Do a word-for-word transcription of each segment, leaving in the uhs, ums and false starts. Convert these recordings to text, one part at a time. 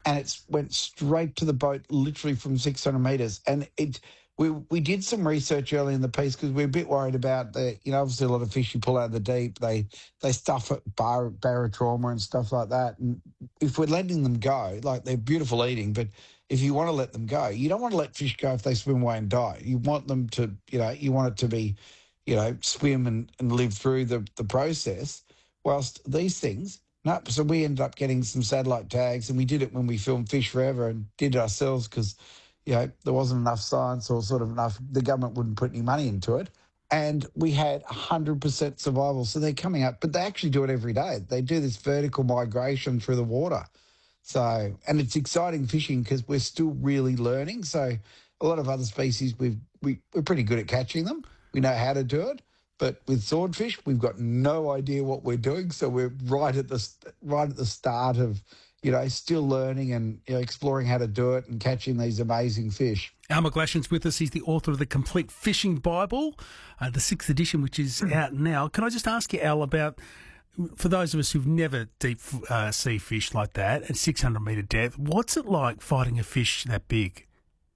and it went straight to the boat, literally from six hundred metres. And it, we we did some research early in the piece because we we're a bit worried about the, you know, obviously a lot of fish you pull out of the deep, they they stuff it, bar, barotrauma and stuff like that. And if we're letting them go, like they're beautiful eating, but if you want to let them go, you don't want to let fish go if they swim away and die. You want them to, you know, you want it to be, you know, swim and, and live through the, the process. Whilst these things, no, so we ended up getting some satellite tags, and we did it when we filmed Fish Forever and did it ourselves because, you know, there wasn't enough science or sort of enough, the government wouldn't put any money into it. And we had one hundred percent survival. So they're coming up, but they actually do it every day. They do this vertical migration through the water. So, and it's exciting fishing because we're still really learning. So a lot of other species, we've, we, we're pretty good at catching them. We know how to do it. But with swordfish, we've got no idea what we're doing. So we're right at the right at the start of, you know, still learning and, you know, exploring how to do it and catching these amazing fish. Al McGlashan's with us. He's the author of the Complete Fishing Bible, uh, the sixth edition, which is out now. Can I just ask you, Al, about, for those of us who've never deep uh, sea fished like that at six hundred metre depth, what's it like fighting a fish that big?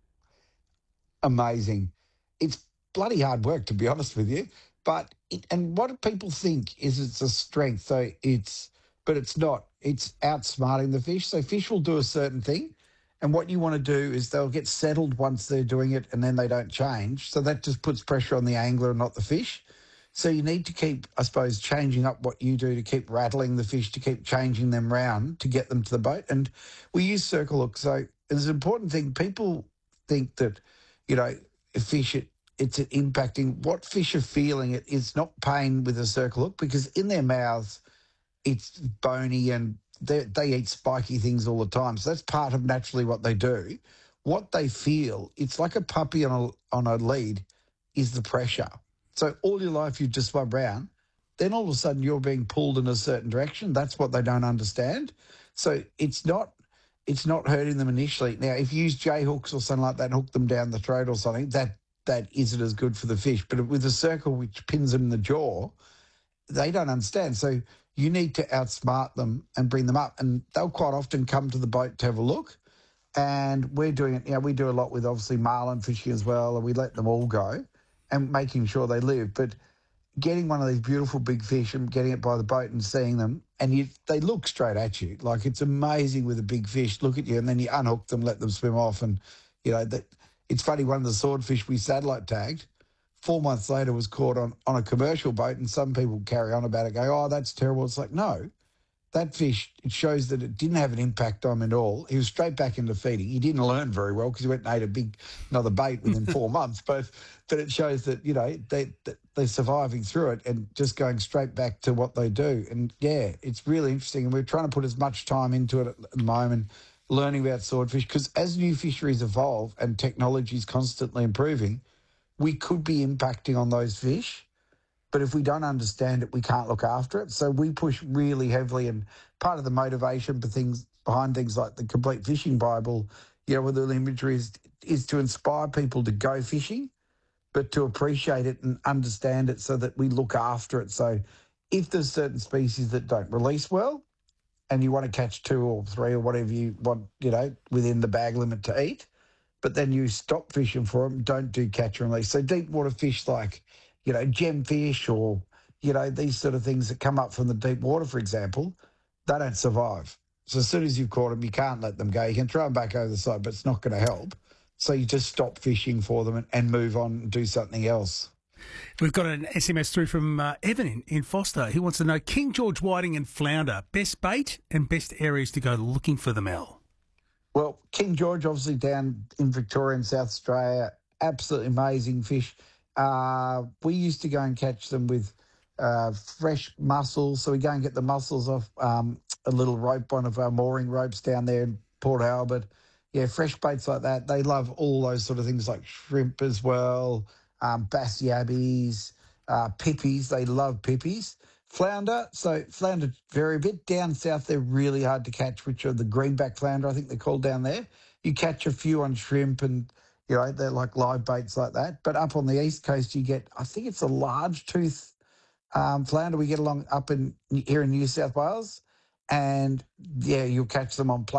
Amazing. It's bloody hard work, to be honest with you. But it, and what people think is it's a strength. So it's, but it's not. It's outsmarting the fish. So fish will do a certain thing, and what you want to do is they'll get settled once they're doing it, and then they don't change. So that just puts pressure on the angler and not the fish. So you need to keep, I suppose, changing up what you do to keep rattling the fish, to keep changing them round to get them to the boat. And we use circle hook. So it's an important thing. People think that, you know, fish it. It's impacting what fish are feeling. It is not pain with a circle hook because in their mouths it's bony and they, they eat spiky things all the time. So that's part of naturally what they do. What they feel, it's like a puppy on a, on a lead, is the pressure. So all your life you've just swum around, then all of a sudden you're being pulled in a certain direction. That's what they don't understand. So it's not it's not hurting them initially. Now, if you use J hooks or something like that and hook them down the throat or something, that that isn't as good for the fish. But with a circle which pins them in the jaw, they don't understand. So you need to outsmart them and bring them up. And they'll quite often come to the boat to have a look. And we're doing it, you know, we do a lot with obviously marlin fishing as well, and we let them all go and making sure they live. But getting one of these beautiful big fish and getting it by the boat and seeing them, and you, they look straight at you. Like, it's amazing with a big fish, look at you, and then you unhook them, let them swim off. And, you know, that. It's funny, one of the swordfish we satellite tagged, four months later was caught on, on a commercial boat, and some people carry on about it, go, oh, that's terrible. It's like, no, that fish, it shows that it didn't have an impact on him at all. He was straight back into feeding. He didn't learn very well because he went and ate a big, another bait within four months. But but it shows that, you know, they, they're surviving through it and just going straight back to what they do. And, yeah, it's really interesting. And we're trying to put as much time into it at the moment, learning about swordfish, because as new fisheries evolve and technology is constantly improving, we could be impacting on those fish. But if we don't understand it, we can't look after it. So we push really heavily, and part of the motivation for things behind things like the Complete Fishing Bible, you know, with the imagery is, is to inspire people to go fishing, but to appreciate it and understand it so that we look after it. So if there's certain species that don't release well, and you want to catch two or three or whatever you want, you know, within the bag limit to eat, but then you stop fishing for them, don't do catch and release. So deep water fish like, you know, gemfish or, you know, these sort of things that come up from the deep water, for example, they don't survive. So as soon as you've caught them, you can't let them go. You can throw them back over the side, but it's not going to help. So you just stop fishing for them and, and move on and do something else. We've got an S M S through from uh, Evan in, in Foster. He wants to know King George whiting and flounder, best bait and best areas to go looking for them, Al. Well, King George, obviously down in Victoria and South Australia, absolutely amazing fish. Uh, we used to go and catch them with uh, fresh mussels. So we go and get the mussels off um, a little rope, one of our mooring ropes down there in Port Albert. Yeah, fresh baits like that. They love all those sort of things like shrimp as well, um, bass yabbies, uh, pippies. They love pippies. Flounder, so flounder vary a bit. Down south, they're really hard to catch, which are the greenback flounder, I think they're called down there. You catch a few on shrimp and, you know, they're like live baits like that. But up on the east coast, you get, I think it's a large tooth um, flounder we get along up in here in New South Wales. And, yeah, you'll catch them on